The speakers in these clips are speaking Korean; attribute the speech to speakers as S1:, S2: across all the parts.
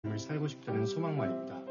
S1: 삶을 살고 싶다는 소망 말입니다.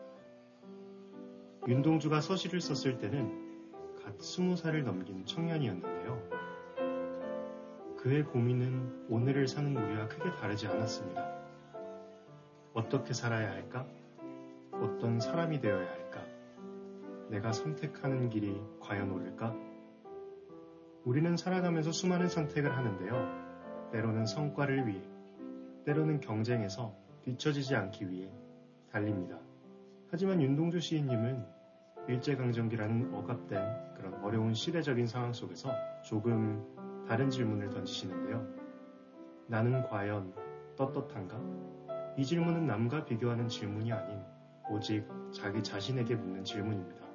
S1: 윤동주가 서시를 썼을 때는 갓 20살을 넘긴 청년이었는데요. 그의 고민은 오늘을 사는 우리와 크게 다르지 않았습니다. 어떻게 살아야 할까? 어떤 사람이 되어야 할까? 내가 선택하는 길이 과연 옳을까? 우리는 살아가면서 수많은 선택을 하는데요. 때로는 성과를 위해, 때로는 경쟁에서 뒤처지지 않기 위해 달립니다. 하지만 윤동주 시인님은 일제강점기라는 억압된 그런 어려운 시대적인 상황 속에서 조금 다른 질문을 던지시는데요. 나는 과연 떳떳한가? 이 질문은 남과 비교하는 질문이 아닌 오직 자기 자신에게 묻는 질문입니다.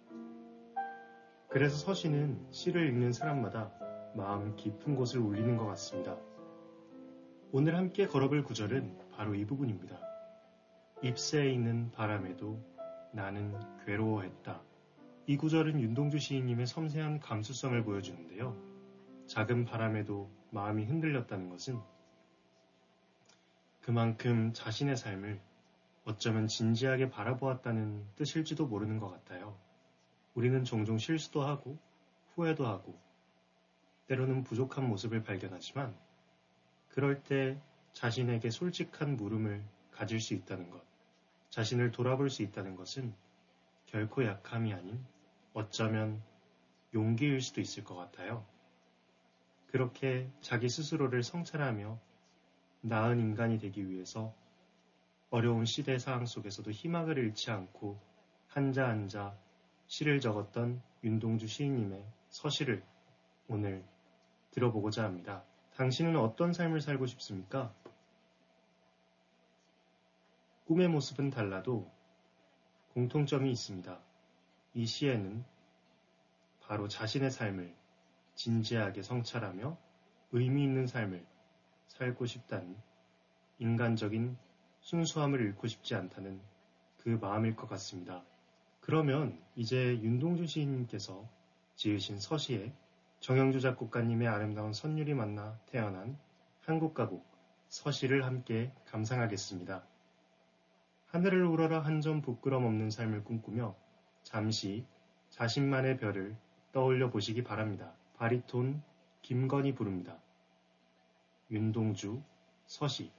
S1: 그래서 서시는 시를 읽는 사람마다 마음 깊은 곳을 울리는 것 같습니다. 오늘 함께 걸어볼 구절은 바로 이 부분입니다. 잎새에 있는 바람에도 나는 괴로워했다. 이 구절은 윤동주 시인님의 섬세한 감수성을 보여주는데요. 작은 바람에도 마음이 흔들렸다는 것은 그만큼 자신의 삶을 어쩌면 진지하게 바라보았다는 뜻일지도 모르는 것 같아요. 우리는 종종 실수도 하고 후회도 하고 때로는 부족한 모습을 발견하지만 그럴 때 자신에게 솔직한 물음을 가질 수 있다는 것, 자신을 돌아볼 수 있다는 것은 결코 약함이 아닌 어쩌면 용기일 수도 있을 것 같아요. 그렇게 자기 스스로를 성찰하며 나은 인간이 되기 위해서 어려운 시대 상황 속에서도 희망을 잃지 않고 한자 한자 시를 적었던 윤동주 시인님의 서시를 오늘 들어보고자 합니다. 당신은 어떤 삶을 살고 싶습니까? 꿈의 모습은 달라도 공통점이 있습니다. 이 시에는 바로 자신의 삶을 진지하게 성찰하며 의미 있는 삶을 살고 싶다는 인간적인 순수함을 잃고 싶지 않다는 그 마음일 것 같습니다. 그러면 이제 윤동주 시인님께서 지으신 서시에 정영주 작곡가님의 아름다운 선율이 만나 태어난 한국 가곡 서시를 함께 감상하겠습니다. 하늘을 우러러 한 점 부끄럼 없는 삶을 꿈꾸며 잠시 자신만의 별을 떠올려 보시기 바랍니다. 바리톤 김건희 부릅니다. 윤동주 서시